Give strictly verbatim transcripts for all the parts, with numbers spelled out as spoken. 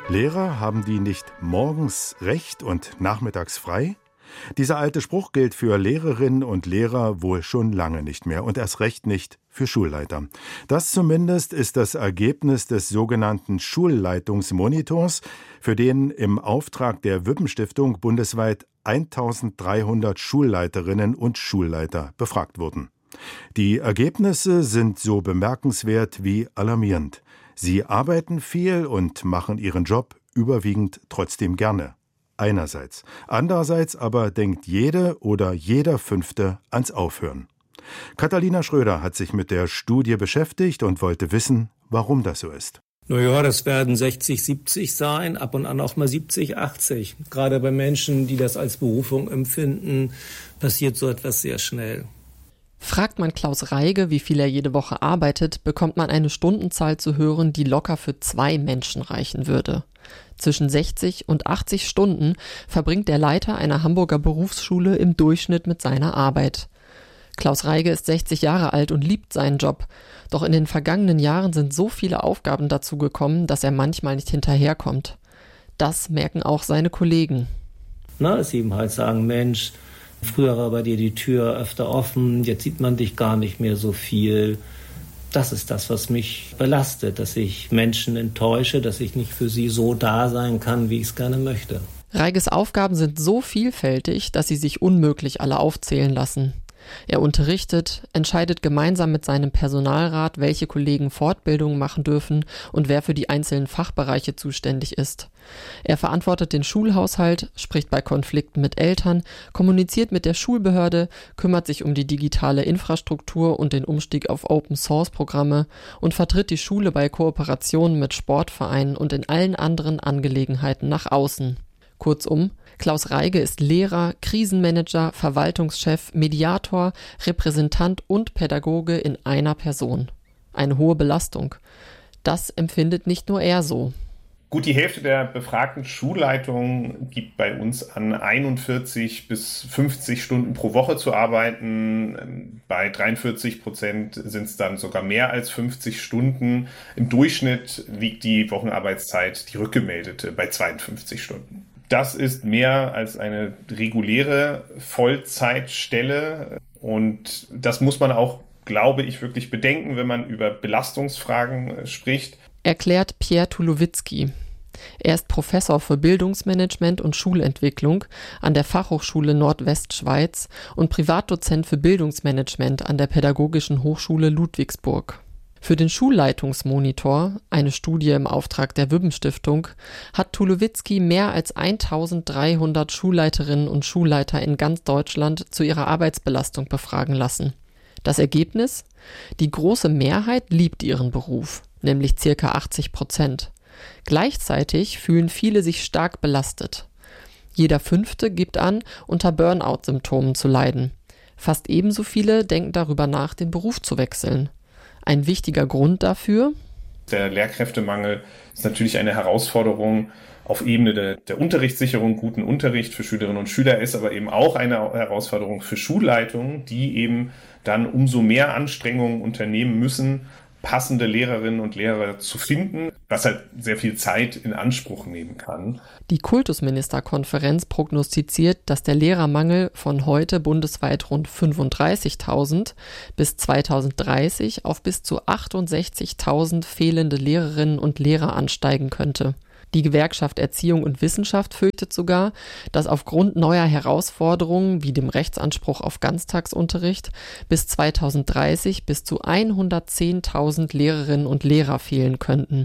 Lehrer, haben die nicht morgens recht und nachmittags frei? Dieser alte Spruch gilt für Lehrerinnen und Lehrer wohl schon lange nicht mehr und erst recht nicht für Schulleiter. Das zumindest ist das Ergebnis des sogenannten Schulleitungsmonitors, für den im Auftrag der Wipppen-Stiftung bundesweit eintausenddreihundert Schulleiterinnen und Schulleiter befragt wurden. Die Ergebnisse sind so bemerkenswert wie alarmierend. Sie arbeiten viel und machen ihren Job überwiegend trotzdem gerne. Einerseits. Andererseits aber denkt jede oder jeder Fünfte ans Aufhören. Katharina Schröder hat sich mit der Studie beschäftigt und wollte wissen, warum das so ist. Naja, das werden sechzig, siebzig sein, ab und an auch mal siebzig, achtzig. Gerade bei Menschen, die das als Berufung empfinden, passiert so etwas sehr schnell. Fragt man Klaus Reige, wie viel er jede Woche arbeitet, bekommt man eine Stundenzahl zu hören, die locker für zwei Menschen reichen würde. Zwischen sechzig und achtzig Stunden verbringt der Leiter einer Hamburger Berufsschule im Durchschnitt mit seiner Arbeit. Klaus Reige ist sechzig Jahre alt und liebt seinen Job. Doch in den vergangenen Jahren sind so viele Aufgaben dazugekommen, dass er manchmal nicht hinterherkommt. Das merken auch seine Kollegen. Na, dass sie ihm halt sagen, Mensch, früher war bei dir die Tür öfter offen, jetzt sieht man dich gar nicht mehr so viel. Das ist das, was mich belastet, dass ich Menschen enttäusche, dass ich nicht für sie so da sein kann, wie ich es gerne möchte. Reiges Aufgaben sind so vielfältig, dass sie sich unmöglich alle aufzählen lassen. Er unterrichtet, entscheidet gemeinsam mit seinem Personalrat, welche Kollegen Fortbildungen machen dürfen und wer für die einzelnen Fachbereiche zuständig ist. Er verantwortet den Schulhaushalt, spricht bei Konflikten mit Eltern, kommuniziert mit der Schulbehörde, kümmert sich um die digitale Infrastruktur und den Umstieg auf Open-Source-Programme und vertritt die Schule bei Kooperationen mit Sportvereinen und in allen anderen Angelegenheiten nach außen. Kurzum, Klaus Reige ist Lehrer, Krisenmanager, Verwaltungschef, Mediator, Repräsentant und Pädagoge in einer Person. Eine hohe Belastung. Das empfindet nicht nur er so. Gut die Hälfte der befragten Schulleitungen gibt bei uns an, einundvierzig bis fünfzig Stunden pro Woche zu arbeiten. Bei dreiundvierzig Prozent sind es dann sogar mehr als fünfzig Stunden. Im Durchschnitt liegt die Wochenarbeitszeit, die rückgemeldete, bei zweiundfünfzig Stunden. Das ist mehr als eine reguläre Vollzeitstelle und das muss man auch, glaube ich, wirklich bedenken, wenn man über Belastungsfragen spricht. Erklärt Pierre Tulowitzki. Er ist Professor für Bildungsmanagement und Schulentwicklung an der Fachhochschule Nordwestschweiz und Privatdozent für Bildungsmanagement an der Pädagogischen Hochschule Ludwigsburg. Für den Schulleitungsmonitor, eine Studie im Auftrag der Wipppen-Stiftung, hat Tulowitzki mehr als eintausenddreihundert Schulleiterinnen und Schulleiter in ganz Deutschland zu ihrer Arbeitsbelastung befragen lassen. Das Ergebnis? Die große Mehrheit liebt ihren Beruf, nämlich ca. achtzig Prozent. Gleichzeitig fühlen viele sich stark belastet. Jeder Fünfte gibt an, unter Burnout-Symptomen zu leiden. Fast ebenso viele denken darüber nach, den Beruf zu wechseln. Ein wichtiger Grund dafür? Der Lehrkräftemangel ist natürlich eine Herausforderung auf Ebene der, der Unterrichtssicherung, guten Unterricht für Schülerinnen und Schüler, ist aber eben auch eine Herausforderung für Schulleitungen, die eben dann umso mehr Anstrengungen unternehmen müssen, passende Lehrerinnen und Lehrer zu finden, was halt sehr viel Zeit in Anspruch nehmen kann. Die Kultusministerkonferenz prognostiziert, dass der Lehrermangel von heute bundesweit rund fünfunddreißigtausend bis zweitausenddreißig auf bis zu achtundsechzigtausend fehlende Lehrerinnen und Lehrer ansteigen könnte. Die Gewerkschaft Erziehung und Wissenschaft fürchtet sogar, dass aufgrund neuer Herausforderungen wie dem Rechtsanspruch auf Ganztagsunterricht bis zweitausenddreißig bis zu hundertzehntausend Lehrerinnen und Lehrer fehlen könnten.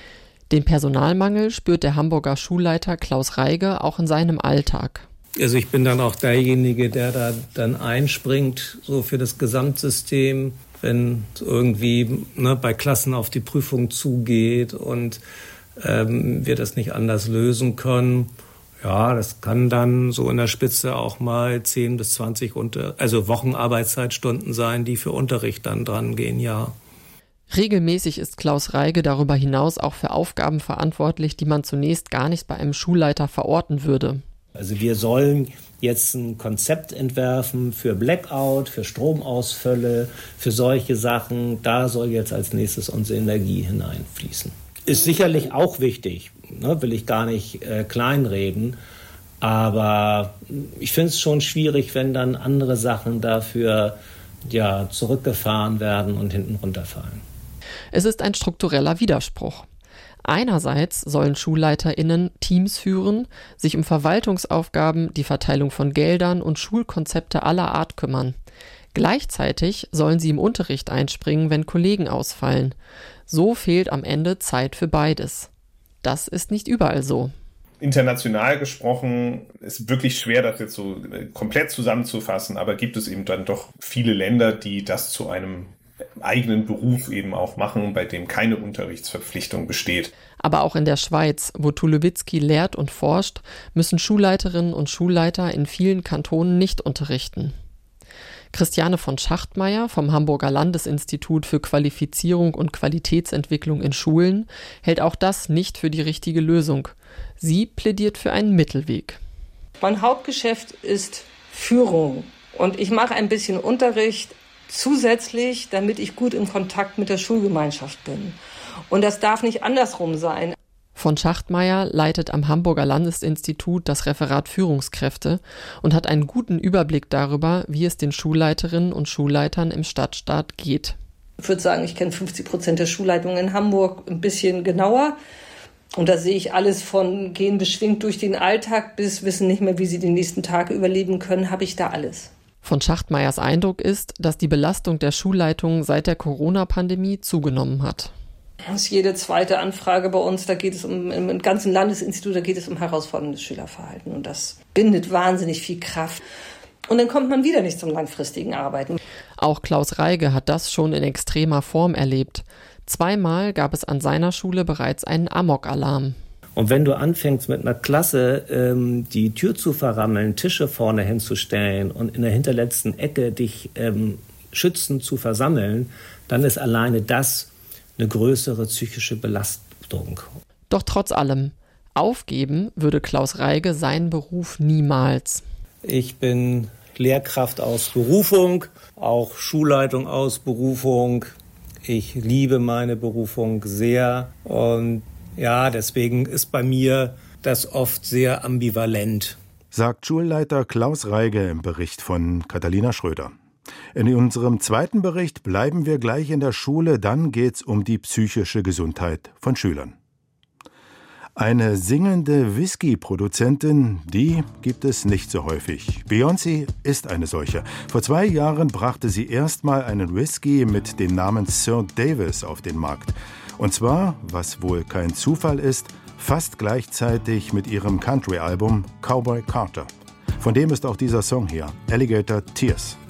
Den Personalmangel spürt der Hamburger Schulleiter Klaus Reige auch in seinem Alltag. Also ich bin dann auch derjenige, der da dann einspringt, so für das Gesamtsystem, wenn es irgendwie ne, bei Klassen auf die Prüfung zugeht und ähm, wir das nicht anders lösen können. Ja, das kann dann so in der Spitze auch mal zehn bis zwanzig unter, also Wochenarbeitszeitstunden sein, die für Unterricht dann dran gehen, ja. Regelmäßig ist Klaus Reige darüber hinaus auch für Aufgaben verantwortlich, die man zunächst gar nicht bei einem Schulleiter verorten würde. Also wir sollen jetzt ein Konzept entwerfen für Blackout, für Stromausfälle, für solche Sachen. Da soll jetzt als nächstes unsere Energie hineinfließen. Ist sicherlich auch wichtig. ne, will ich gar nicht äh, kleinreden. Aber ich finde es schon schwierig, wenn dann andere Sachen dafür ja, zurückgefahren werden und hinten runterfallen. Es ist ein struktureller Widerspruch. Einerseits sollen SchulleiterInnen Teams führen, sich um Verwaltungsaufgaben, die Verteilung von Geldern und Schulkonzepte aller Art kümmern. Gleichzeitig sollen sie im Unterricht einspringen, wenn Kollegen ausfallen. So fehlt am Ende Zeit für beides. Das ist nicht überall so. International gesprochen ist wirklich schwer, das jetzt so komplett zusammenzufassen, aber gibt es eben dann doch viele Länder, die das zu einem eigenen Beruf eben auch machen, bei dem keine Unterrichtsverpflichtung besteht. Aber auch in der Schweiz, wo Tulowitzki lehrt und forscht, müssen Schulleiterinnen und Schulleiter in vielen Kantonen nicht unterrichten. Christiane von Schachtmeier vom Hamburger Landesinstitut für Qualifizierung und Qualitätsentwicklung in Schulen hält auch das nicht für die richtige Lösung. Sie plädiert für einen Mittelweg. Mein Hauptgeschäft ist Führung und ich mache ein bisschen Unterricht zusätzlich, damit ich gut im Kontakt mit der Schulgemeinschaft bin. Und das darf nicht andersrum sein. Von Schachtmeier leitet am Hamburger Landesinstitut das Referat Führungskräfte und hat einen guten Überblick darüber, wie es den Schulleiterinnen und Schulleitern im Stadtstaat geht. Ich würde sagen, ich kenne fünfzig Prozent der Schulleitungen in Hamburg ein bisschen genauer. Und da sehe ich alles von gehen beschwingt durch den Alltag bis wissen nicht mehr, wie sie die nächsten Tage überleben können, habe ich da alles. Von Schachtmeiers Eindruck ist, dass die Belastung der Schulleitungen seit der Corona-Pandemie zugenommen hat. Das ist jede zweite Anfrage bei uns, da geht es um, im ganzen Landesinstitut, da geht es um herausforderndes Schülerverhalten. Und das bindet wahnsinnig viel Kraft. Und dann kommt man wieder nicht zum langfristigen Arbeiten. Auch Klaus Reige hat das schon in extremer Form erlebt. Zweimal gab es an seiner Schule bereits einen Amok-Alarm. Und wenn du anfängst mit einer Klasse ähm, die Tür zu verrammeln, Tische vorne hinzustellen und in der hinterletzten Ecke dich ähm, schützend zu versammeln, dann ist alleine das eine größere psychische Belastung. Doch trotz allem, aufgeben würde Klaus Reige seinen Beruf niemals. Ich bin Lehrkraft aus Berufung, auch Schulleitung aus Berufung. Ich liebe meine Berufung sehr und ja, deswegen ist bei mir das oft sehr ambivalent. Sagt Schulleiter Klaus Reige im Bericht von Katharina Schröder. In unserem zweiten Bericht bleiben wir gleich in der Schule, dann geht's um die psychische Gesundheit von Schülern. Eine singende Whisky-Produzentin, die gibt es nicht so häufig. Beyoncé ist eine solche. Vor zwei Jahren brachte sie erstmal einen Whisky mit dem Namen Sir Davis auf den Markt. Und zwar, was wohl kein Zufall ist, fast gleichzeitig mit ihrem Country-Album Cowboy Carter. Von dem ist auch dieser Song hier, Alligator Tears.